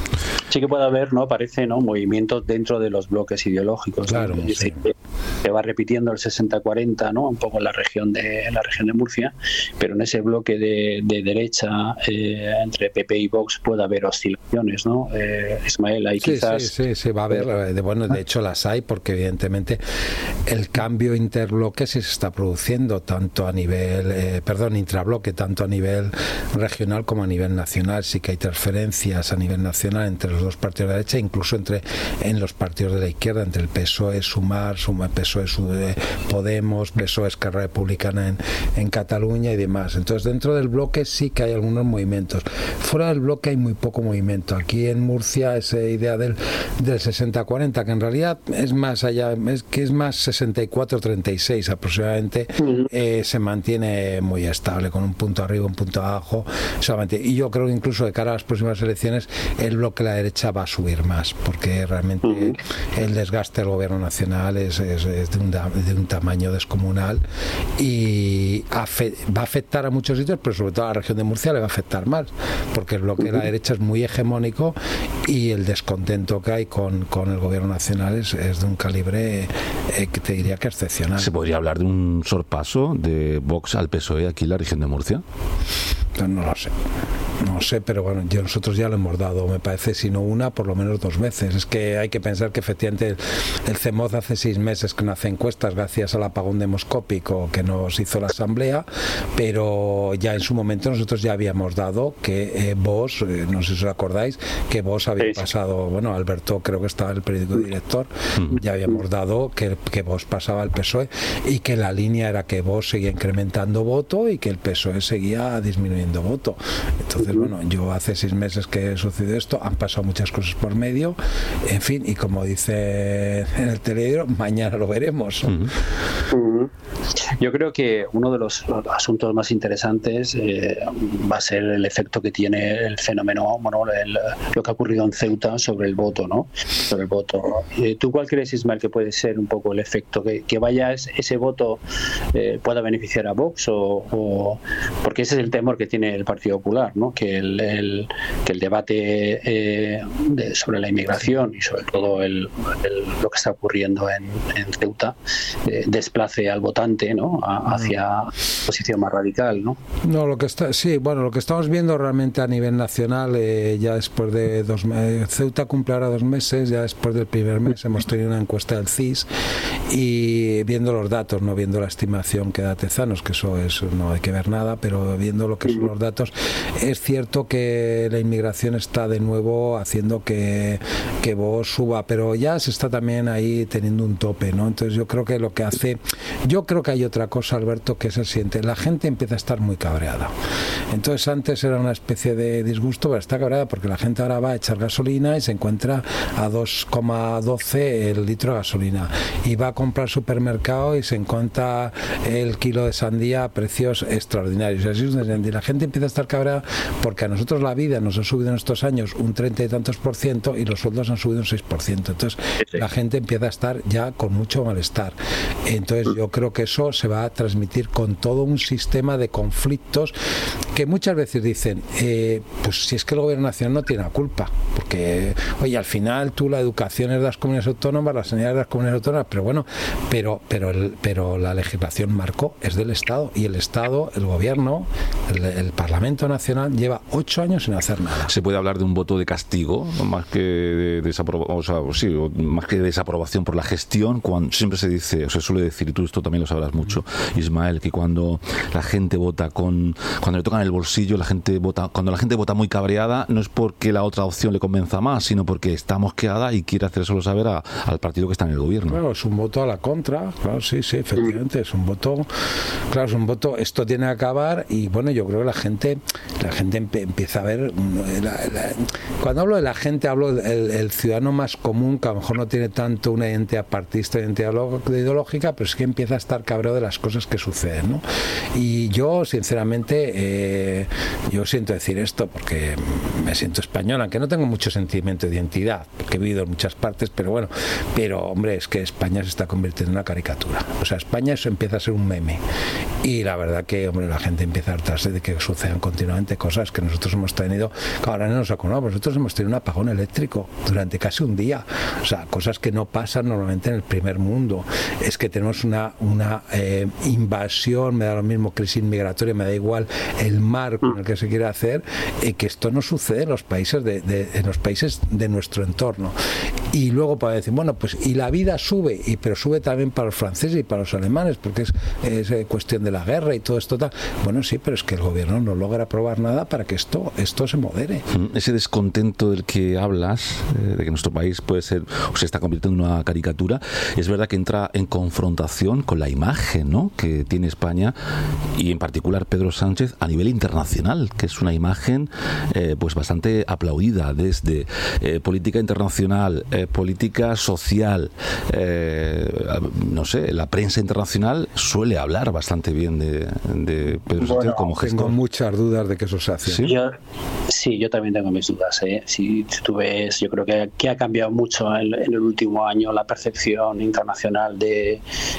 Sí que puede haber, ¿no?, parece, ¿no?, movimientos dentro de los bloques ideológicos. Claro. Claro, sí. Se va repitiendo el sesenta cuarenta, ¿no?, un poco en la región de en la región de Murcia, pero en ese bloque de, de derecha eh, entre P P y Vox puede haber oscilaciones, ¿no? Eh, Ismael, ahí sí, quizás... Sí, sí, sí, va a haber, de, bueno, de hecho las hay, porque evidentemente el cambio interbloque sí se está produciendo, tanto a nivel, eh, perdón, intrabloque, tanto a nivel regional como a nivel nacional. Sí que hay transferencias a nivel nacional entre los dos partidos de la derecha, incluso entre en los partidos de la izquierda, entre el P S O E, Sumar, Sumar P S O E, Podemos, P S O E, Esquerra Republicana en, en Cataluña y demás. Entonces, dentro del bloque sí que hay algunos movimientos. Fuera del bloque hay muy poco movimiento. Aquí en Murcia, esa idea del, del sesenta cuarenta, que en realidad es más allá, es que es más sesenta y cuatro treinta y seis aproximadamente, eh, se mantiene muy estable, con un punto arriba, un punto abajo, solamente. Y yo creo que incluso de cara a las próximas elecciones, el bloque de la derecha va a subir más, porque realmente el desgaste del gobierno nacional es, es, es de, un, de un tamaño descomunal, y afe, va a afectar a muchos sitios, pero sobre todo a la región de Murcia le va a afectar más, porque el bloque de la derecha es muy hegemónico y el descontento que hay con, con el gobierno nacional es, es de un calibre eh, que te diría que excepcional. ¿Se podría hablar de un sorpaso de Vox al P S O E aquí en la región de Murcia? No, no lo sé. No sé, pero bueno, ya nosotros ya lo hemos dado, me parece, si no una, por lo menos dos veces. Es que hay que pensar que efectivamente el, el CEMOZ hace seis meses que no hace encuestas gracias al apagón demoscópico que nos hizo la Asamblea, pero ya en su momento nosotros ya habíamos dado que eh, vos, eh, no sé si os acordáis, que vos había sí. pasado, bueno, Alberto creo que estaba en el periódico director, uh-huh. ya habíamos dado que, que vos pasaba al P S O E y que la línea era que vos seguía incrementando voto y que el P S O E seguía disminuyendo voto. Entonces, bueno, yo hace seis meses que sucedió esto, han pasado muchas cosas por medio, en fin, y como dice en el telediario, mañana lo veremos. Uh-huh. Uh-huh. Yo creo que uno de los asuntos más interesantes eh, va a ser el efecto que tiene el fenómeno, bueno, el, lo que ha ocurrido en Ceuta sobre el voto, ¿no? Sobre el voto. Eh, ¿Tú cuál crees, Ismael, que puede ser un poco el efecto que, que vaya ese, ese voto eh, pueda beneficiar a Vox o, o porque ese es el temor que tiene el Partido Popular, ¿no? Que el, el que el debate eh, de, sobre la inmigración y sobre todo el, el, lo que está ocurriendo en, en Ceuta eh, desplace al votante, ¿no? A, hacia posición más radical, ¿no? No, lo que está, sí, bueno, lo que estamos viendo realmente a nivel nacional, eh, ya después de dos meses, Ceuta cumple ahora dos meses, ya después del primer mes hemos tenido una encuesta del C I S y viendo los datos, no viendo la estimación que da Tezanos, que eso es, no hay que ver nada, pero viendo lo que son los datos, es cierto que la inmigración está de nuevo haciendo que, que Vox suba, pero ya se está también ahí teniendo un tope, ¿no? Entonces yo creo que lo que hace, yo creo que hay otra cosa, Alberto, que es el siguiente: la gente empieza a estar muy cabreada. Entonces antes era una especie de disgusto, pero está cabreada porque la gente ahora va a echar gasolina y se encuentra a dos coma doce el litro de gasolina, y va a comprar supermercado y se encuentra el kilo de sandía a precios extraordinarios. Así es, y la gente empieza a estar cabreada porque a nosotros la vida nos ha subido en estos años un treinta y tantos por ciento y los sueldos han subido un seis por ciento. Entonces sí. La gente empieza a estar ya con mucho malestar. Entonces yo creo que eso se va a transmitir con todo un sistema de conflictos que muchas veces dicen, eh, pues si es que el gobierno nacional no tiene la culpa, porque oye, al final tú la educación es de las comunidades autónomas, la sanidad es de las comunidades autónomas, pero bueno, pero pero el, pero la legislación marco es del Estado, y el Estado, el gobierno, el, el Parlamento Nacional lleva ocho años sin hacer nada. Se puede hablar de un voto de castigo, más que de desaprobación, o sea, sí, más que de desaprobación por la gestión, cuando siempre se dice, o se suele decir, y tú esto también lo sabrás mucho, Ismael, que cuando la gente vota con, cuando le tocan el bolsillo, la gente vota, cuando la gente vota muy cabreada, no es porque la otra opción le convenza más, sino porque está mosqueada y quiere hacérselo saber a, al partido que está en el gobierno. Claro, es un voto a la contra, claro, sí, sí, efectivamente, es un voto, claro, es un voto, esto tiene que acabar, y bueno, yo creo que la gente, la gente empieza a ver, la, la, cuando hablo de la gente, hablo del el ciudadano más común, que a lo mejor no tiene tanto una identidad partista, identidad ideológica, pero es que empieza a estar cabreado de las cosas que suceden, ¿no? Y yo, sinceramente, eh, yo siento decir esto porque me siento español, aunque no tengo mucho sentimiento de identidad, porque he vivido en muchas partes, pero bueno, pero hombre, es que España se está convirtiendo en una caricatura. O sea, España eso empieza a ser un meme. Y la verdad que, hombre, la gente empieza a hartarse de que sucedan continuamente cosas que nosotros hemos tenido, que ahora no nos acordamos, nosotros hemos tenido un apagón eléctrico durante casi un día. O sea, cosas que no pasan normalmente en el primer mundo. Es que tenemos una, una eh, invasión, me da lo mismo, crisis migratoria, me da igual el mar con el que se quiere hacer, eh, que esto no sucede en los países de, de, en los países de nuestro entorno. Y luego para decir, bueno, pues y la vida sube, y pero sube también para los franceses y para los alemanes, porque es, es eh, cuestión de la guerra y todo esto tal. Bueno, sí, pero es que el gobierno no logra aprobar nada para que esto, esto se modere. Ese descontento del que hablas, eh, de que nuestro país puede ser, o se está convirtiendo en una caricatura, es verdad que entra en confrontación con la imagen, ¿no?, que tiene España, y en particular Pedro Sánchez a nivel internacional, que es una imagen eh, pues bastante aplaudida desde eh, política internacional, eh, política social, eh, no sé, la prensa internacional suele hablar bastante bien de, de Pedro Sánchez bueno, como gestor. Tengo muchas dudas de que eso se hace. ¿Sí? Yo, sí, yo también tengo mis dudas. ¿eh? Si tú ves, yo creo que, que ha cambiado mucho en, en el último año la percepción internacional de,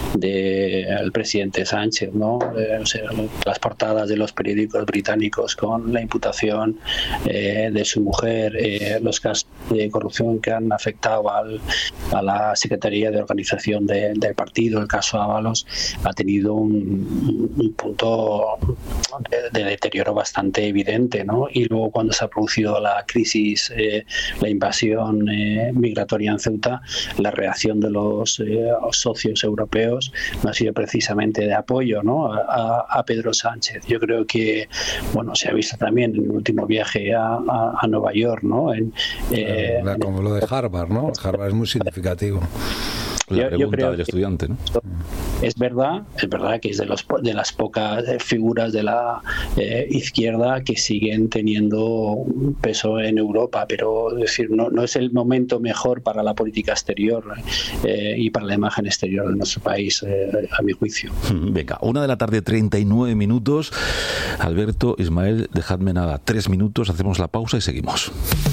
de el presidente Sánchez, ¿no? Eh, o sea, las portadas de los periódicos británicos con la imputación eh, de su mujer, eh, los casos de corrupción que han afectado al, a la Secretaría de Organización de, del partido, el caso Ábalos, ha tenido un, un punto de, de deterioro bastante evidente, ¿no? Y luego cuando se ha producido la crisis, eh, la invasión eh, migratoria en Ceuta, la reacción de los eh, socios europeos no ha sido precisamente de apoyo, ¿no?, a, a Pedro Sánchez. Yo creo que, bueno, se ha visto también en el último viaje a, a, a Nueva York, ¿no? En, eh, la, como lo de Harvard, ¿no? Harvard es muy significativo. La yo, pregunta yo del estudiante, ¿no? Es verdad, es verdad que es de, los, de las pocas figuras de la eh, izquierda que siguen teniendo un peso en Europa, pero es decir, no, no es el momento mejor para la política exterior eh, y para la imagen exterior de nuestro país, eh, a mi juicio. Venga, una de la tarde, treinta y nueve minutos. Alberto, Ismael, dejadme nada, tres minutos, hacemos la pausa y seguimos.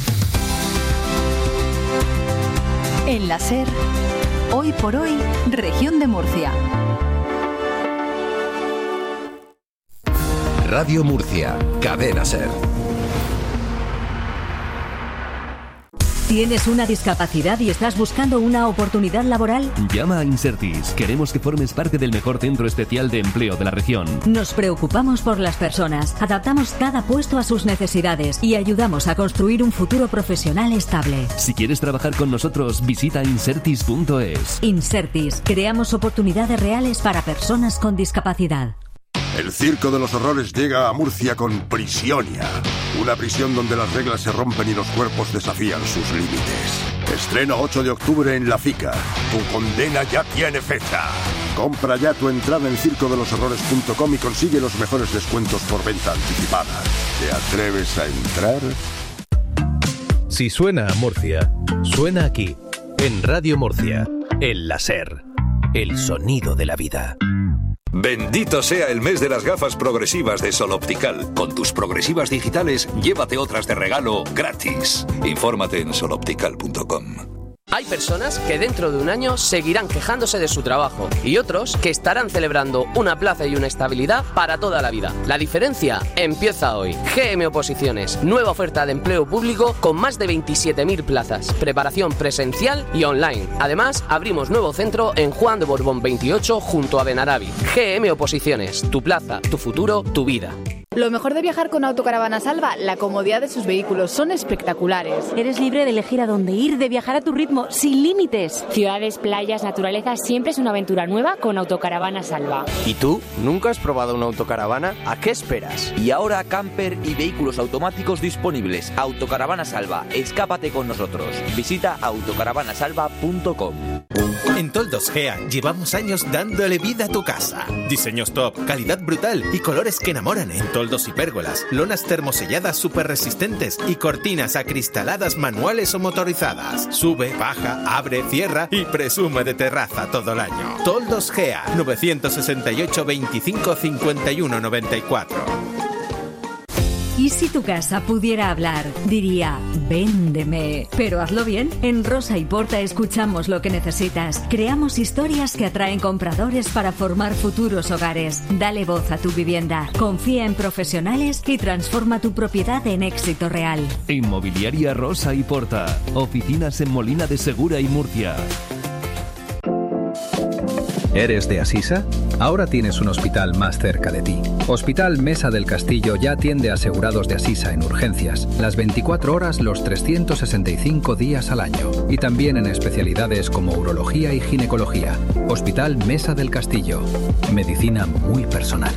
En la SER, hoy por hoy, Región de Murcia. Radio Murcia, Cadena SER. ¿Tienes una discapacidad y estás buscando una oportunidad laboral? Llama a Insertis. Queremos que formes parte del mejor centro especial de empleo de la región. Nos preocupamos por las personas, adaptamos cada puesto a sus necesidades y ayudamos a construir un futuro profesional estable. Si quieres trabajar con nosotros, visita insertis punto es. Insertis. Creamos oportunidades reales para personas con discapacidad. El Circo de los Horrores llega a Murcia con Prisionia, una prisión donde las reglas se rompen y los cuerpos desafían sus límites. Estreno ocho de octubre en La Fica. Tu condena ya tiene fecha. Compra ya tu entrada en circo de los horrores punto com y consigue los mejores descuentos por venta anticipada. ¿Te atreves a entrar? Si suena a Murcia, suena aquí, en Radio Murcia, el láser, el sonido de la vida. Bendito sea el mes de las gafas progresivas de Sol Optical. Con tus progresivas digitales, llévate otras de regalo gratis. Infórmate en sol optical punto com. Hay personas que dentro de un año seguirán quejándose de su trabajo y otros que estarán celebrando una plaza y una estabilidad para toda la vida. La diferencia empieza hoy. G M Oposiciones, nueva oferta de empleo público con más de veintisiete mil plazas, preparación presencial y online. Además, abrimos nuevo centro en Juan de Borbón veintiocho junto a Benarabi. G M Oposiciones, tu plaza, tu futuro, tu vida. Lo mejor de viajar con Autocaravana Salva, la comodidad de sus vehículos, son espectaculares. Eres libre de elegir a dónde ir, de viajar a tu ritmo, sin límites. Ciudades, playas, naturaleza, siempre es una aventura nueva con Autocaravana Salva. ¿Y tú? ¿Nunca has probado una autocaravana? ¿A qué esperas? Y ahora camper y vehículos automáticos disponibles. Autocaravana Salva, escápate con nosotros. Visita autocaravana salva punto com. En Toldos Gea llevamos años dándole vida a tu casa. Diseños top, calidad brutal y colores que enamoran en toldos y pérgolas, lonas termoselladas súper resistentes y cortinas acristaladas manuales o motorizadas. Sube, baja, abre, cierra y presume de terraza todo el año. Toldos Gea, novecientos sesenta y ocho, veinticinco, cincuenta y uno, noventa y cuatro. ¿Y si tu casa pudiera hablar? Diría, véndeme. Pero hazlo bien. En Rosa y Porta escuchamos lo que necesitas. Creamos historias que atraen compradores para formar futuros hogares. Dale voz a tu vivienda. Confía en profesionales y transforma tu propiedad en éxito real. Inmobiliaria Rosa y Porta. Oficinas en Molina de Segura y Murcia. ¿Eres de Asisa? Ahora tienes un hospital más cerca de ti. Hospital Mesa del Castillo ya atiende a asegurados de Asisa en urgencias, las veinticuatro horas los trescientos sesenta y cinco días al año. Y también en especialidades como urología y ginecología. Hospital Mesa del Castillo. Medicina muy personal.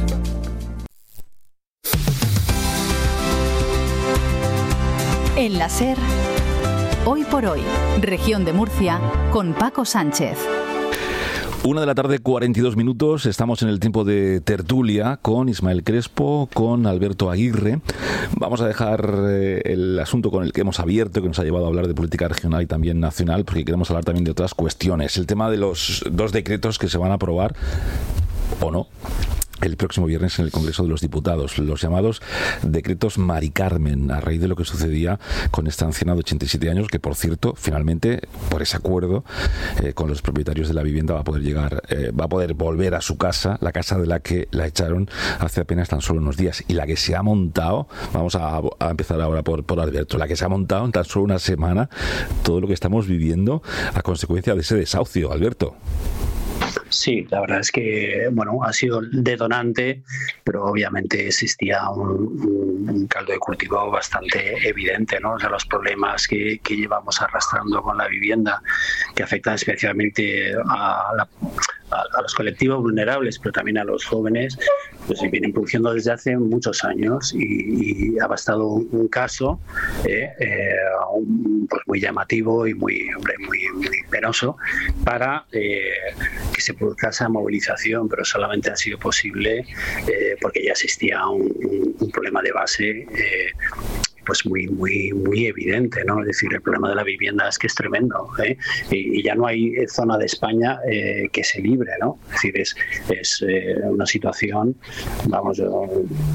En la SER, Hoy por Hoy, Región de Murcia, con Paco Sánchez. Una de la tarde, cuarenta y dos minutos. Estamos en el tiempo de tertulia con Ismael Crespo, con Alberto Aguirre. Vamos a dejar eh, el asunto con el que hemos abierto, que nos ha llevado a hablar de política regional y también nacional, porque queremos hablar también de otras cuestiones. El tema de los dos decretos que se van a aprobar, o no, el próximo viernes en el Congreso de los Diputados, los llamados decretos Mari Carmen, a raíz de lo que sucedía con esta anciana de ochenta y siete años, que por cierto, finalmente, por ese acuerdo eh, con los propietarios de la vivienda, va a poder llegar, eh, va a poder volver a su casa, la casa de la que la echaron hace apenas tan solo unos días, y la que se ha montado, vamos a, a empezar ahora por, por Alberto, la que se ha montado en tan solo una semana, todo lo que estamos viviendo a consecuencia de ese desahucio, Alberto. Sí, la verdad es que bueno, ha sido detonante, pero obviamente existía un, un caldo de cultivo bastante evidente, ¿no? O sea, los problemas que, que llevamos arrastrando con la vivienda, que afectan especialmente a, la, a, a los colectivos vulnerables, pero también a los jóvenes, pues se vienen produciendo desde hace muchos años, y, y ha bastado un, un caso eh, eh, un, pues muy llamativo y muy, hombre, muy, muy penoso para eh, que se produzca esa movilización, pero solamente ha sido posible eh, porque ya existía un, un, un problema de base eh, pues muy muy muy evidente, ¿no? Es decir, el problema de la vivienda es que es tremendo, ¿eh? y, y ya no hay zona de España eh, que se libre, ¿no? Es decir, es, es eh, una situación, vamos, yo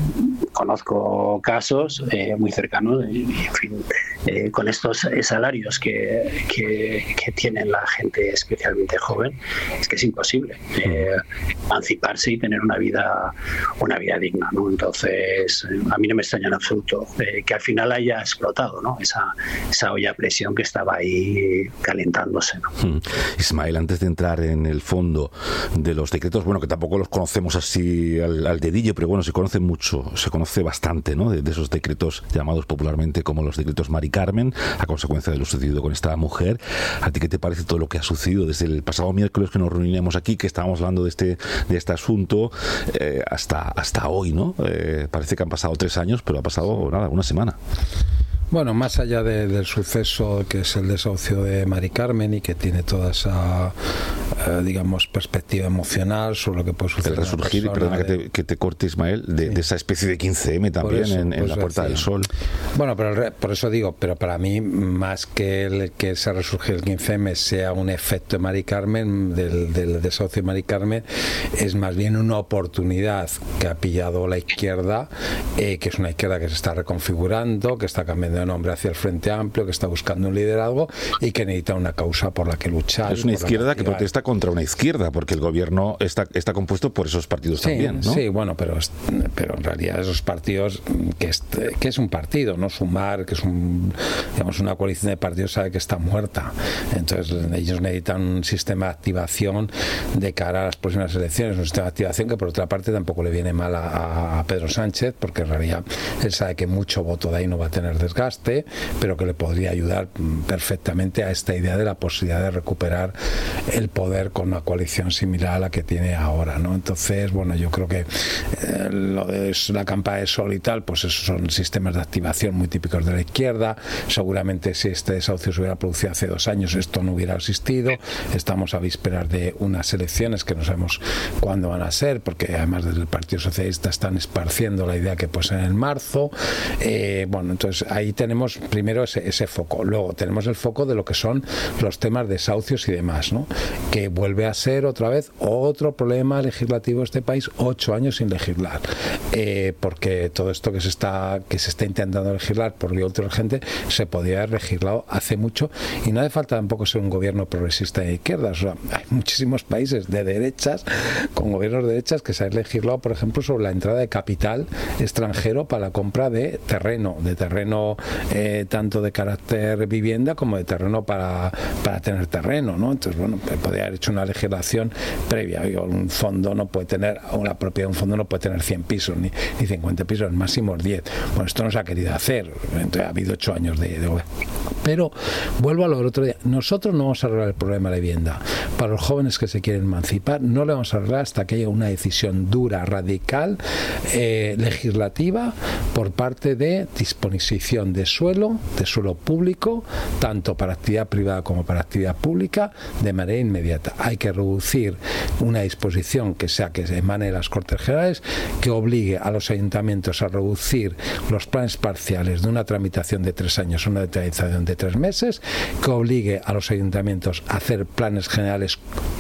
conozco casos eh, muy cercanos, y, en fin, eh, con estos salarios que, que, que tiene la gente especialmente joven, es que es imposible eh, emanciparse y tener una vida una vida digna, ¿no? Entonces, a mí no me extraña en absoluto eh, que al final haya explotado, ¿no? Esa, esa olla a presión que estaba ahí calentándose, ¿no? Hmm. Ismael, antes de entrar en el fondo de los decretos, bueno, que tampoco los conocemos así al, al dedillo, pero bueno, se conoce mucho, se conoce bastante, ¿no? De, de esos decretos llamados popularmente como los decretos Mari Mari Carmen a consecuencia de lo sucedido con esta mujer. ¿A ti qué te parece todo lo que ha sucedido desde el pasado miércoles que nos reuníamos aquí, que estábamos hablando de este de este asunto, eh, hasta hasta hoy, ¿no? Eh, parece que han pasado tres años, pero ha pasado nada, una semana. Bueno, más allá de, del suceso que es el desahucio de Mari Carmen y que tiene toda esa, eh, digamos, perspectiva emocional sobre lo que puede suceder. El resurgir, y perdona de... que, te, que te corte, Ismael, de, sí. de esa especie de quince eme también eso, en, en la Puerta decía. del Sol. Bueno, pero por eso digo, pero para mí, más que el, que ese resurgir el quince eme sea un efecto de Mari Carmen, del, del desahucio de Mari Carmen, es más bien una oportunidad que ha pillado la izquierda, eh, que es una izquierda que se está reconfigurando, que está cambiando de nombre hacia el Frente Amplio, que está buscando un liderazgo y que necesita una causa por la que luchar. Es una izquierda que protesta contra una izquierda, porque el gobierno está, está compuesto por esos partidos sí, también, ¿no? Sí, bueno, pero, pero en realidad esos partidos, que es, que es un partido, no Sumar, que es un, digamos, una coalición de partidos, sabe que está muerta. Entonces ellos necesitan un sistema de activación de cara a las próximas elecciones, un sistema de activación que por otra parte tampoco le viene mal a, a Pedro Sánchez, porque en realidad él sabe que mucho voto de ahí no va a tener desgaste, pero que le podría ayudar perfectamente a esta idea de la posibilidad de recuperar el poder con una coalición similar a la que tiene ahora, ¿no? Entonces, bueno, yo creo que eh, lo de la campaña de Sol y tal, pues esos son sistemas de activación muy típicos de la izquierda. Seguramente si este desahucio se hubiera producido hace dos años, esto no hubiera existido. Estamos a vísperas de unas elecciones que no sabemos cuándo van a ser, porque además desde el Partido Socialista están esparciendo la idea que puede ser en marzo. Eh, bueno, entonces ahí tenemos primero ese, ese foco, luego tenemos el foco de lo que son los temas de desahucios y demás, ¿no? Que vuelve a ser otra vez otro problema legislativo de este país, ocho años sin legislar, eh, porque todo esto que se está que se está intentando legislar por vía urgente se podía haber legislado hace mucho, y no hace falta tampoco ser un gobierno progresista de izquierdas. O sea, hay muchísimos países de derechas con gobiernos de derechas que se han legislado, por ejemplo, sobre la entrada de capital extranjero para la compra de terreno, de terreno Eh, tanto de carácter vivienda como de terreno para, para tener terreno, ¿no? Entonces, bueno, podría haber hecho una legislación previa. Un fondo no puede tener, o la propiedad de un fondo no puede tener cien pisos ni, ni cincuenta pisos, el máximo es diez. Bueno, esto no se ha querido hacer. Entonces, ha habido ocho años de, de... Pero vuelvo a lo del otro día. Nosotros no vamos a arreglar el problema de la vivienda. Para los jóvenes que se quieren emancipar, no le vamos a arreglar hasta que haya una decisión dura, radical, eh, legislativa, por parte de disposición de suelo, de suelo público, tanto para actividad privada como para actividad pública, de manera inmediata. Hay que reducir una disposición que sea que emane de las Cortes Generales, que obligue a los ayuntamientos a reducir los planes parciales de una tramitación de tres años a una tramitación de tres meses, que obligue a los ayuntamientos a hacer planes generales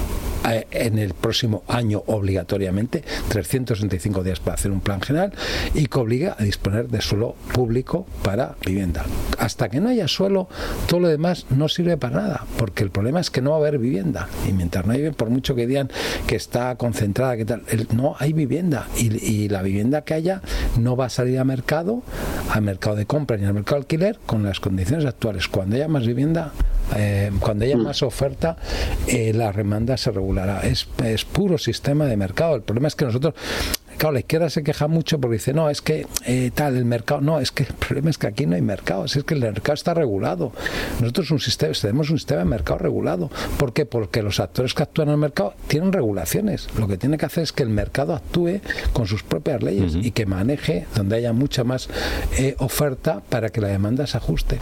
en el próximo año obligatoriamente, trescientos sesenta y cinco días para hacer un plan general, y que obliga a disponer de suelo público para vivienda. Hasta que no haya suelo, todo lo demás no sirve para nada, porque el problema es que no va a haber vivienda, y mientras no hay, por mucho que digan que está concentrada, que tal, no hay vivienda, y, y la vivienda que haya no va a salir al mercado, al mercado de compra ni al mercado de alquiler con las condiciones actuales. Cuando haya más vivienda, eh, cuando haya más oferta, eh, la demanda se regulará. Es, es puro sistema de mercado. El problema es que nosotros, claro, la izquierda se queja mucho porque dice, no, es que eh, tal, el mercado, no, es que el problema es que aquí no hay mercado, es que el mercado está regulado. Nosotros un sistema, tenemos un sistema de mercado regulado. ¿Por qué? Porque los actores que actúan en el mercado tienen regulaciones. Lo que tiene que hacer es que el mercado actúe con sus propias leyes, uh-huh, y que maneje donde haya mucha más eh, oferta para que la demanda se ajuste.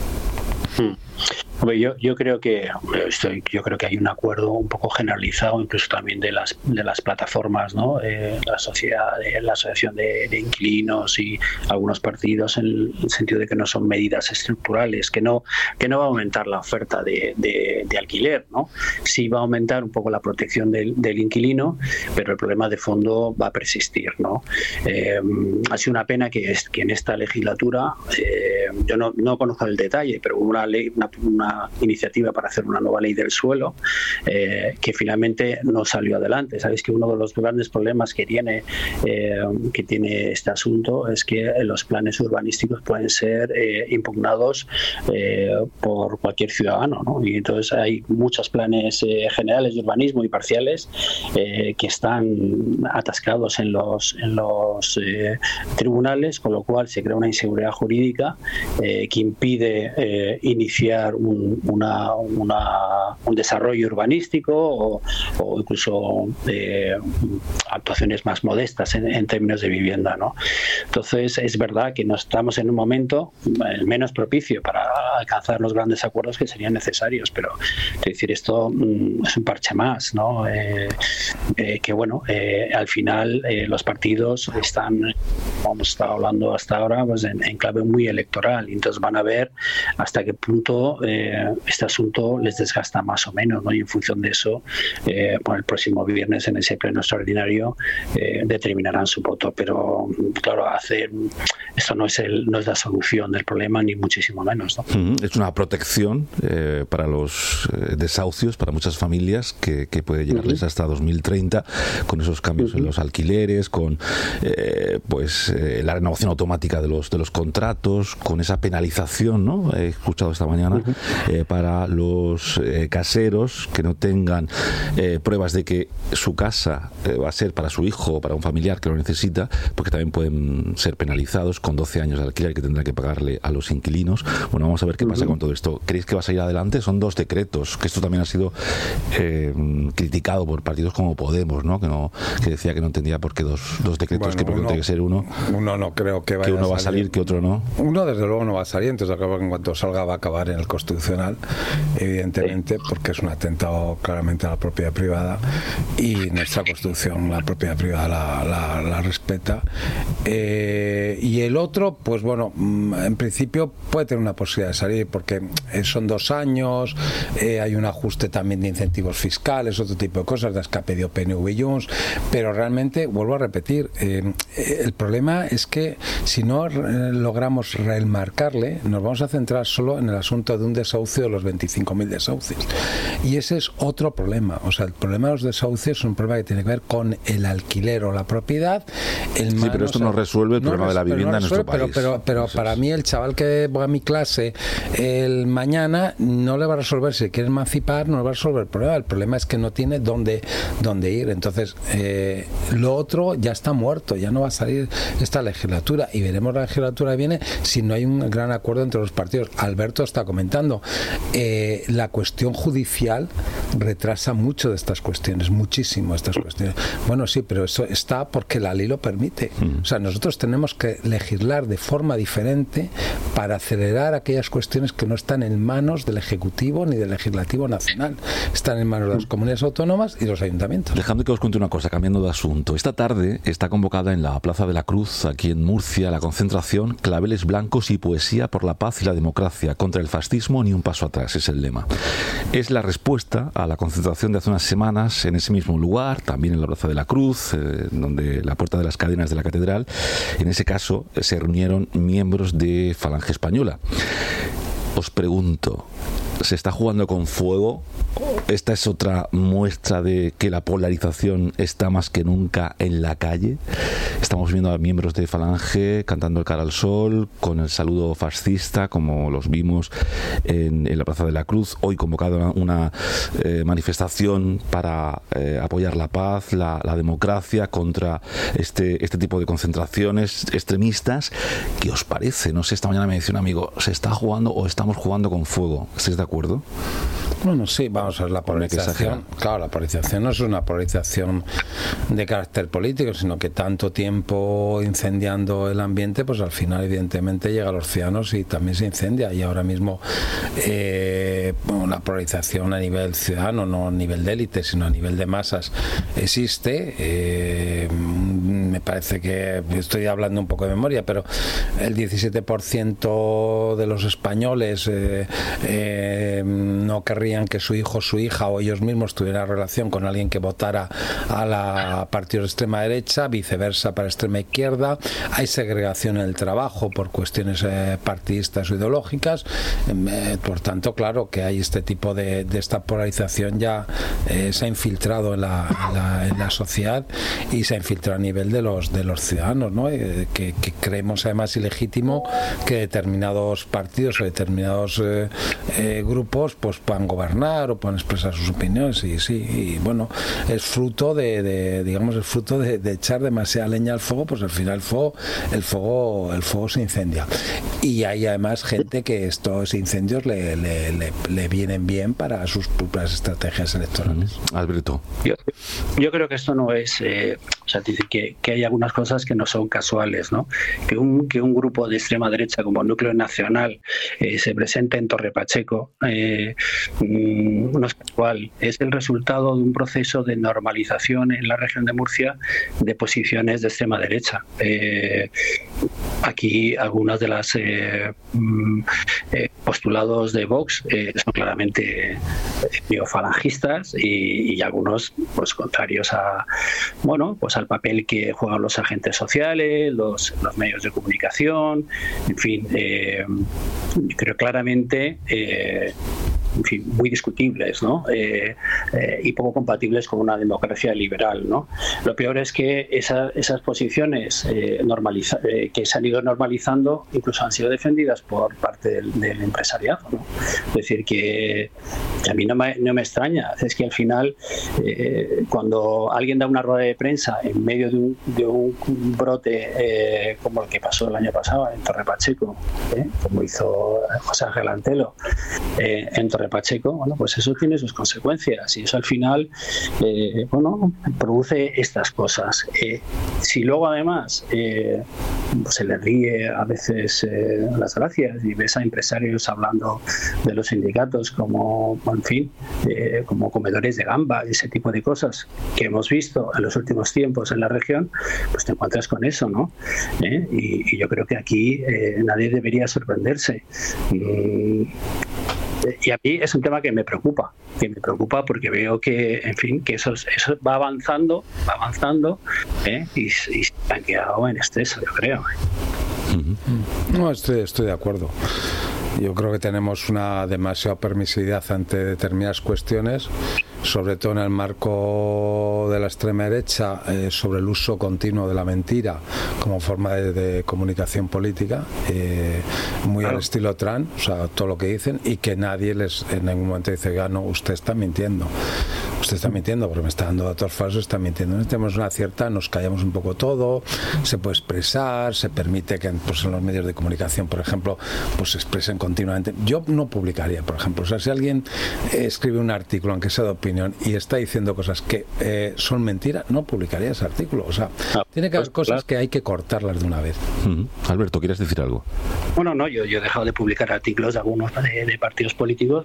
Hmm. Hombre, yo, yo creo que estoy, yo creo que hay un acuerdo un poco generalizado, incluso también de las de las plataformas, ¿no? Eh, la sociedad, eh, la asociación de, de inquilinos y algunos partidos, en el sentido de que no son medidas estructurales, que no que no va a aumentar la oferta de, de, de alquiler, ¿no? Sí va a aumentar un poco la protección del, del inquilino, pero el problema de fondo va a persistir, ¿no? Eh, ha sido una pena que, es, que en esta legislatura, eh, yo no, no conozco el detalle, pero hubo una ley, una, una iniciativa para hacer una nueva ley del suelo, eh, que finalmente no salió adelante. Sabéis que uno de los grandes problemas que tiene eh, que tiene este asunto es que los planes urbanísticos pueden ser eh, impugnados eh, por cualquier ciudadano, ¿no? Y entonces hay muchos planes eh, generales de urbanismo y parciales eh, que están atascados en los en los eh, tribunales, con lo cual se crea una inseguridad jurídica eh, que impide eh, iniciar un, una, una, un desarrollo urbanístico o, o incluso eh, actuaciones más modestas en, en términos de vivienda, ¿no? Entonces es verdad que no estamos en un momento el menos propicio para alcanzar los grandes acuerdos que serían necesarios, pero es decir, esto mm, es un parche más, ¿no? Eh, eh, que bueno, eh, al final eh, los partidos están, como hemos estado hablando hasta ahora, pues en, en clave muy electoral, y entonces van a ver hasta qué punto eh, este asunto les desgasta más o menos, ¿no? Y en función de eso, eh, bueno, el próximo viernes en ese pleno extraordinario eh, determinarán su voto, pero claro, hacer esto no es el, no es la solución del problema, ni muchísimo menos, ¿no? Es una protección eh, para los eh, desahucios, para muchas familias, que, que puede llegarles uh-huh. hasta dos mil treinta, con esos cambios uh-huh. en los alquileres, con eh, pues eh, la renovación automática de los de los contratos, con esa penalización, ¿no? He escuchado esta mañana uh-huh. eh, para los eh, caseros que no tengan eh, pruebas de que su casa eh, va a ser para su hijo o para un familiar que lo necesita, porque también pueden ser penalizados con doce años de alquiler que tendrá que pagarle a los inquilinos. Bueno, vamos a ver qué pasa uh-huh. con todo esto. ¿Creéis que va a salir adelante? Son dos decretos, que esto también ha sido eh, criticado por partidos como Podemos, ¿no? Que no que decía que no entendía por qué dos, dos decretos, bueno, que porque uno, tiene que ser uno. Uno no creo que vaya que uno a va a salir, que otro no. Uno desde luego no va a salir, entonces acaba que en cuanto salga va a acabar en el Constitucional, evidentemente, porque es un atentado claramente a la propiedad privada, y nuestra Constitución, la propiedad privada la, la, la respeta. Eh, y el otro, pues bueno, en principio puede tener una posibilidad de salir, porque son dos años, eh, hay un ajuste también de incentivos fiscales, otro tipo de cosas, de las que ha pedido P N V y Junts, pero realmente, vuelvo a repetir, eh, el problema es que si no eh, logramos remarcarle, nos vamos a centrar solo en el asunto de un desahucio de los veinticinco mil desahucios, y ese es otro problema. O sea, el problema de los desahucios es un problema que tiene que ver con el alquiler o la propiedad. El sí, mano, pero esto no resuelve el no problema res, de la vivienda no en resuelve, nuestro país. Pero, pero, pero Entonces, para mí, el chaval que va a mi clase el mañana no le va a resolver, si quiere emancipar, no le va a resolver el problema. El problema es que no tiene dónde, dónde ir. Entonces, eh, lo otro ya está muerto, ya no va a salir esta legislatura, y veremos la legislatura que viene si no hay un gran acuerdo entre los partidos. Alberto está comentando, eh, la cuestión judicial retrasa mucho de estas cuestiones, muchísimo estas cuestiones. Bueno, sí, pero eso está porque la ley lo permite. Mm. O sea, nosotros tenemos que legislar de forma diferente para acelerar aquellas cuestiones que no están en manos del Ejecutivo ni del Legislativo Nacional. Están en manos de las comunidades autónomas y los ayuntamientos. Dejadme que os cuente una cosa, cambiando de asunto. Esta tarde está convocada en la Plaza de la Cruz, aquí en Murcia, la concentración Claveles Blancos y Poesía por la Paz y la Democracia, contra el fascismo ni un paso atrás, es el lema. Es la respuesta a la concentración de hace unas semanas en ese mismo lugar, también en la Plaza de la Cruz, eh, donde la Puerta de las Cadenas de la Catedral. En ese caso se reunieron miembros de Falange Española. Os pregunto, ¿se está jugando con fuego? ¿Esta es otra muestra de que la polarización está más que nunca en la calle? Estamos viendo a miembros de Falange cantando el Cara al Sol, con el saludo fascista, como los vimos en, en la Plaza de la Cruz. Hoy convocada una, una eh, manifestación para eh, apoyar la paz, la, la democracia, contra este, este tipo de concentraciones extremistas. ¿Qué os parece? No sé, esta mañana me decía un amigo, ¿se está jugando o estamos jugando con fuego? ¿Estáis de acuerdo? Bueno, sí, vamos a ver la polarización. Claro, la polarización no es una polarización de carácter político, sino que tanto tiempo incendiando el ambiente, pues al final evidentemente llega a los ciudadanos y también se incendia. Y ahora mismo eh, bueno, la polarización a nivel ciudadano, no a nivel de élite, sino a nivel de masas, existe. Eh, me parece que estoy hablando un poco de memoria, pero el diecisiete por ciento de los españoles eh, eh, no querrían que su hijo, su hija o ellos mismos tuvieran relación con alguien que votara a la partido de extrema derecha, viceversa para extrema izquierda. Hay segregación en el trabajo por cuestiones eh, partidistas o ideológicas. Eh, por tanto, claro que hay este tipo de, de esta polarización ya eh, se ha infiltrado en la, en, la, en la sociedad, y se ha infiltrado a nivel de, lo, los de los ciudadanos, ¿no? Eh, que, que creemos además ilegítimo que determinados partidos o determinados eh, eh, grupos pues puedan gobernar o puedan expresar sus opiniones, y sí, y bueno, es fruto de, de digamos, el fruto de, de echar demasiada leña al fuego, pues al final el fuego, el fuego, el fuego se incendia. Y hay además gente que estos incendios le, le, le, le vienen bien para sus propias estrategias electorales. Alberto. Yo, yo creo que esto no es, eh, o sea, dice que, que hay algunas cosas que no son casuales, ¿no? Que un, que un grupo de extrema derecha como Núcleo Nacional eh, se presente en Torre Pacheco eh, no es casual, es el resultado de un proceso de normalización en la región de Murcia de posiciones de extrema derecha. Eh, aquí algunas de las eh, eh, postulados de Vox eh, son claramente neofalangistas y, y algunos pues contrarios a bueno pues al papel que juegan los agentes sociales, los, los medios de comunicación, en fin, eh, creo claramente eh, en fin, muy discutibles, ¿no? Eh, eh, y poco compatibles con una democracia liberal, ¿no? Lo peor es que esa, esas posiciones eh, normaliza, eh, que se han ido normalizando incluso han sido defendidas por parte del, del empresariado, ¿no? Es decir, que, que a mí no me, no me extraña, es que al final eh, cuando alguien da una rueda de prensa en medio de un, de un brote eh, como el que pasó el año pasado en Torre Pacheco, ¿eh? como hizo José Ángel Antelo eh, en Torre Pacheco, bueno, pues eso tiene sus consecuencias y eso al final eh, bueno, produce estas cosas. Eh, si luego además eh, se le ríe a veces eh, las gracias y ves a empresarios hablando de los sindicatos como, en fin, eh, como comedores de gamba y ese tipo de cosas que hemos visto en los últimos tiempos en la región, pues te encuentras con eso, ¿no? ¿Eh? Y, y yo creo que aquí eh, nadie debería sorprenderse. Mm, Y a mí es un tema que me preocupa, que me preocupa porque veo que, en fin, que eso, eso va avanzando, va avanzando, ¿eh? y, y se han quedado en exceso, yo creo. No, estoy, estoy de acuerdo. Yo creo que tenemos una demasiada permisividad ante determinadas cuestiones, sobre todo en el marco de la extrema derecha, eh, sobre el uso continuo de la mentira como forma de, de comunicación política, eh, muy claro. Al estilo Trump, o sea, todo lo que dicen, y que nadie les en ningún momento dice, ah, no, usted está mintiendo. Usted está mintiendo porque me está dando datos falsos, está mintiendo. Tenemos una cierta, nos callamos un poco todo, se puede expresar, se permite que pues, en los medios de comunicación, por ejemplo, pues se expresen continuamente. Yo no publicaría, por ejemplo, o sea, si alguien eh, escribe un artículo, aunque sea de opinión, y está diciendo cosas que eh, son mentiras, no publicaría ese artículo. O sea, ah, tiene que haber pues, cosas claro. que hay que cortarlas de una vez. Uh-huh. Alberto, ¿quieres decir algo? Bueno, no, yo, yo he dejado de publicar artículos de algunos de, de partidos políticos